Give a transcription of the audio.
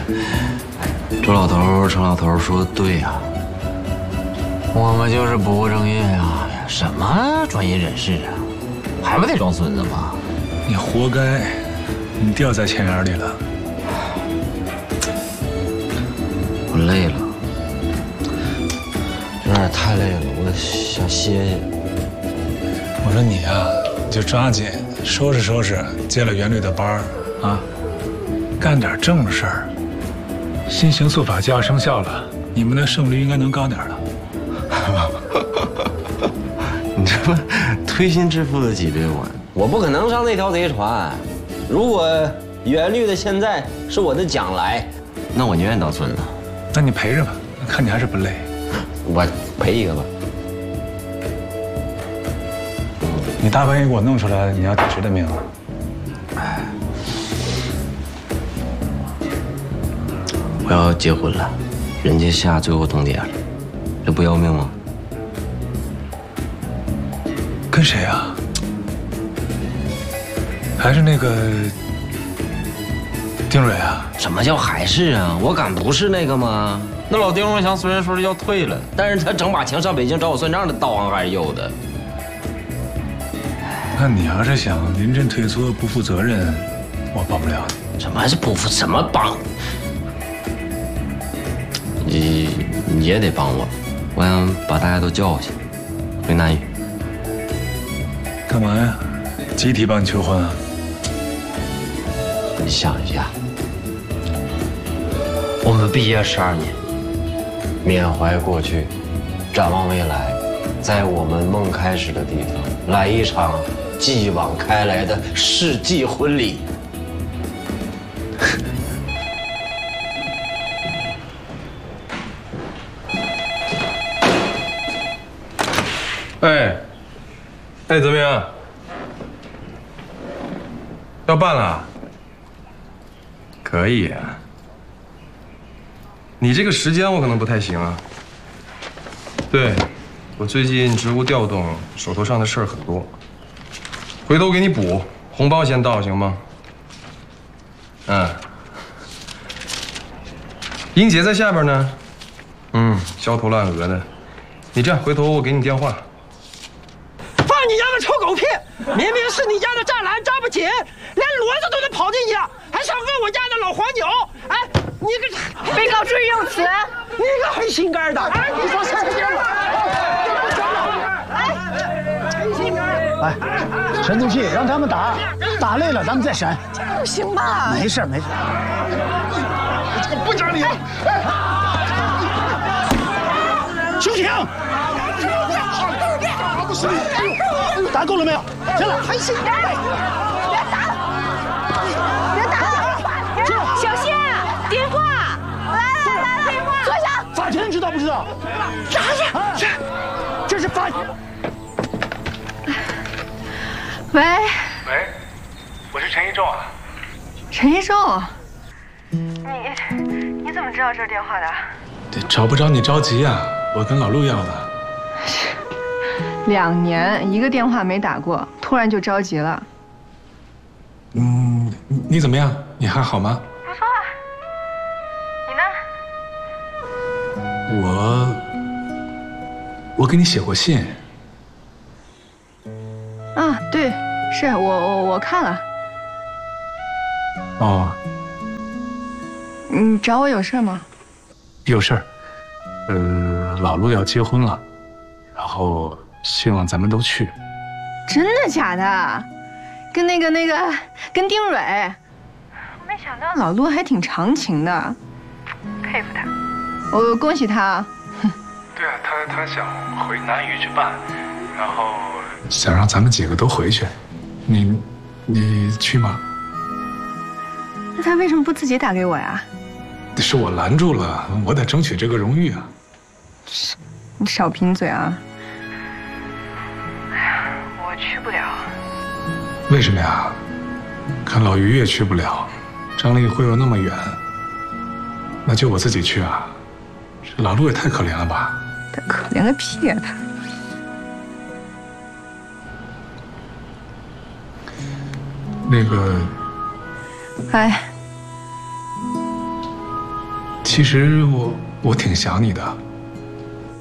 周老头、程老头说的对呀，我们就是不务正业呀，什么专业人士啊，还不得装孙子吗？ 你活该，你掉在钱眼里了。 我累了，有点太累了，我想歇歇。 我说你啊，你就抓紧收拾收拾，接了袁律的班儿啊，干点正事儿。新刑诉法就要生效了，你们的胜率应该能高点了。 你这不推心置腹的挤兑我？我不可能上那条贼船。如果袁律的现在是我的将来，那我宁愿当孙子。 那你陪着吧，看你还是不累。 我陪一个吧。 你大半夜给我弄出来，你要抵谁的命啊？ 我要结婚了，人家下最后通牒了，这不要命吗？ 跟谁啊？还是那个丁蕊啊？ 什么叫还是啊？我敢不是那个吗？那老丁荣祥虽然说是要退了，但是他整把枪上北京找我算账的道行还是有的。 那你要是想临阵退缩、不负责任，我帮不了你。 什么是不负？什么帮？你也得帮我，我想把大家都叫过去，回南屿。 干嘛呀？集体帮你求婚啊？ 你想一下，我们毕业12年，缅怀过去，展望未来，在我们梦开始的地方，来一场继往开来的世纪婚礼。 哎，怎么样？要办了？可以啊。你这个时间我可能不太行啊。对，我最近职务调动，手头上的事儿很多，回头给你补，红包先到行吗？英姐在下边呢，焦头烂额的。你这样，回头我给你电话。 放你丫的臭狗屁！明明是你家的栅栏扎不紧，连骡子都能跑进去，还想问我家的老黄牛？哎，你个被告注意用词。 你个黑心肝的！哎，你说谁先了？黑心肝！ 哎，沉住气，让他们打，打累了咱们再审。 不行吧？ 没事没事。 不讲理！ 休庭！打够了没有？行了， 还行。别打！别打！小谢，电话！来，电话！坐下。 法庭知道不知道？ 啥呀？ 这是法。 喂， 我是陈一仲啊。 陈一仲，你怎么知道这是电话的？ 找不着你着急啊，我跟老陆要的。 2年一个电话没打过，突然就着急了。 你怎么样？你还好吗？ 不错啊。你呢？我给你写过信。 啊，对，是我看了。 哦。 你找我有事吗？ 有事儿。老陆要结婚了，然后希望咱们都去。 真的假的？跟跟丁蕊。没想到老陆还挺长情的，佩服他。我恭喜他。 对啊，他想回南屿去办，然后想让咱们几个都回去。你去吗？ 那他为什么不自己打给我呀？ 是我拦住了，我得争取这个荣誉啊。 你少贫嘴啊！哎呀，我去不了。 为什么呀？看老于也去不了，张丽慧又那么远，那就我自己去啊。这老陆也太可怜了吧？ 他可怜个屁呀！他。 那个， 哎， 其实我挺想你的。